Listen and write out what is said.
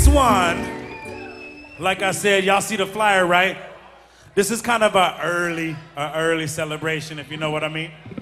one, like I said, y'all see the flyer, right? This is kind of a early celebration, if you know what I mean.